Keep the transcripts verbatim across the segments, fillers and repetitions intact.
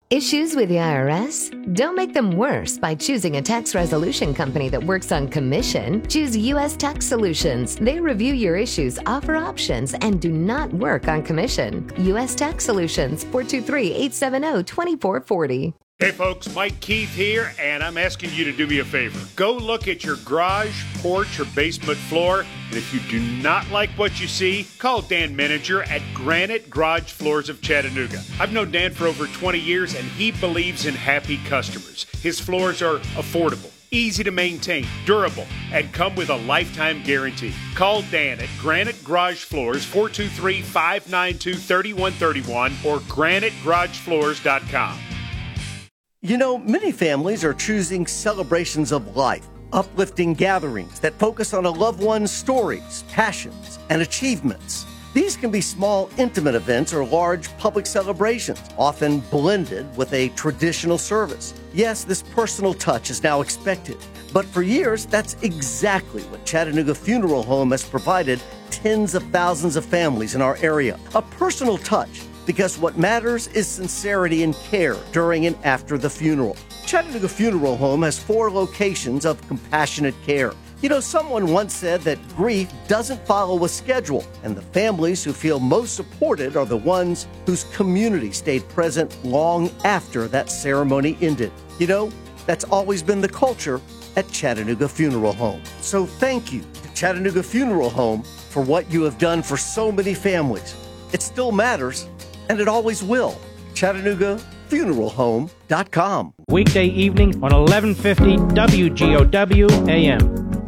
Issues with the I R S? Don't make them worse by choosing a tax resolution company that works on commission. Choose U S Tax Solutions. They review your issues, offer options, and do not work on commission. U S Tax Solutions, four two three, eight seven zero, two four four zero. Hey folks, Mike Keith here, and I'm asking you to do me a favor. Go look at your garage, porch, or basement floor, and if you do not like what you see, call Dan Menninger at Granite Garage Floors of Chattanooga. I've known Dan for over twenty years, and he believes in happy customers. His floors are affordable, easy to maintain, durable, and come with a lifetime guarantee. Call Dan at Granite Garage Floors, four two three, five nine two, three one three one or granite garage floors dot com. You know, many families are choosing celebrations of life, uplifting gatherings that focus on a loved one's stories, passions, and achievements. These can be small, intimate events or large public celebrations, often blended with a traditional service. Yes, this personal touch is now expected, but for years, that's exactly what Chattanooga Funeral Home has provided tens of thousands of families in our area. A personal touch, because what matters is sincerity and care during and after the funeral. Chattanooga Funeral Home has four locations of compassionate care. You know, someone once said that grief doesn't follow a schedule, and the families who feel most supported are the ones whose community stayed present long after that ceremony ended. You know, that's always been the culture at Chattanooga Funeral Home. So thank you to Chattanooga Funeral Home for what you have done for so many families. It still matters, and it always will. Chattanooga Funeral Home dot com. Weekday evening on eleven fifty W G O W A M.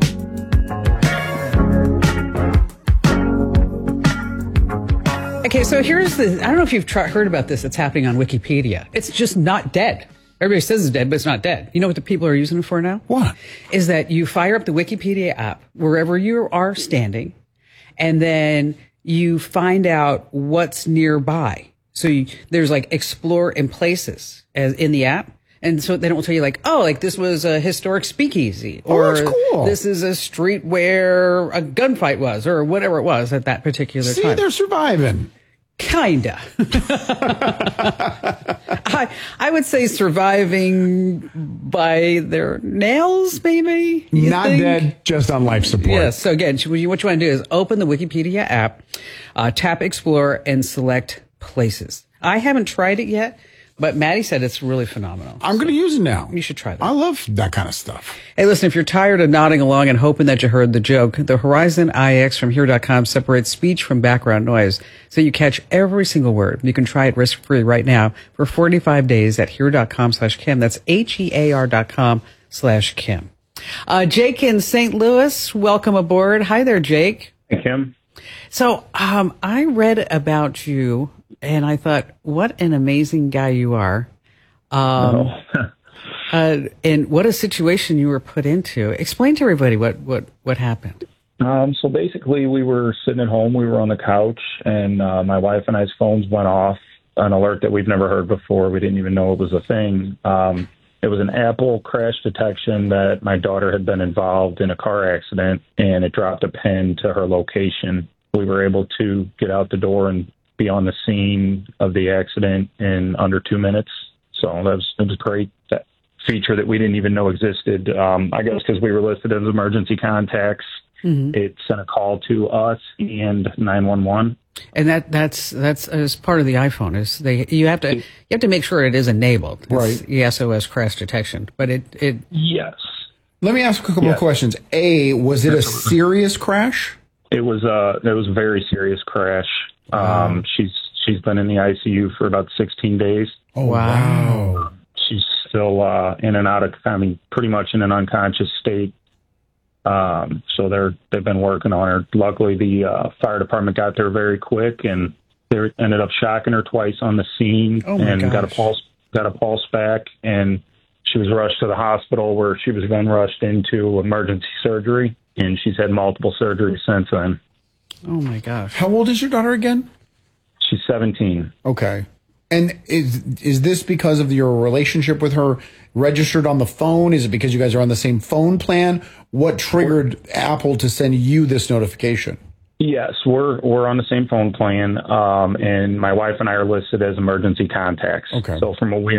Okay, so here's the, I don't know if you've tr- heard about this that's happening on Wikipedia. It's just not dead. Everybody says it's dead, but it's not dead. You know what the people are using it for now? What? Is that you fire up the Wikipedia app wherever you are standing, and then you find out what's nearby. So you, there's like explore in places as in the app. And so they don't tell you like, oh, like this was a historic speakeasy, or oh, that's cool. This is a street where a gunfight was, or whatever it was at that particular See, time. See, they're surviving. Kinda. I, I would say surviving by their nails, maybe? Not think? dead, just on life support. Yes. So again, what you want to do is open the Wikipedia app, uh, tap Explore, and select places. I haven't tried it yet, but Maddie said it's really phenomenal. I'm going to use it now. You should try that. I love that kind of stuff. Hey, listen, if you're tired of nodding along and hoping that you heard the joke, the Horizon I X from here dot com separates speech from background noise, so you catch every single word. You can try it risk-free right now for forty-five days at here dot com slash Kim. That's H E A R dot com slash Kim. Uh, Jake in Saint Louis, welcome aboard. Hi there, Jake. Hey, Kim. So um, I read about you, and I thought, what an amazing guy you are. Um, oh. uh, and what a situation you were put into. Explain to everybody what, what, what happened. Um, so basically, we were sitting at home. We were on the couch, and uh, my wife and I's phones went off, an alert that we've never heard before. We didn't even know it was a thing. Um, it was an Apple crash detection that my daughter had been involved in a car accident, and it dropped a pin to her location. We were able to get out the door and be on the scene of the accident in under two minutes. So that was, it was great. That feature that we didn't even know existed. Um, I guess because we were listed as emergency contacts, mm-hmm. It sent a call to us and nine one one. And that that's that's as part of the iPhone is they you have to you have to make sure it is enabled. It's right. the S O S crash detection, but it it yes. Let me ask a couple yes. of questions. A, was it a serious crash? It was a it was a very serious crash. Wow. Um, she's she's been in the I C U for about sixteen days. Oh wow! Um, she's still uh, in and out of, I mean, pretty much in an unconscious state. Um, so they're they've been working on her. Luckily, the uh, fire department got there very quick, and they ended up shocking her twice on the scene, oh and gosh. got a pulse got a pulse back, and she was rushed to the hospital, where she was then rushed into emergency surgery. And she's had multiple surgeries since then. Oh, my gosh. How old is your daughter again? She's seventeen. Okay. And is is this because of your relationship with her registered on the phone? Is it because you guys are on the same phone plan? What triggered Apple to send you this notification? Yes, we're we're on the same phone plan, um, and my wife and I are listed as emergency contacts. Okay. So from what we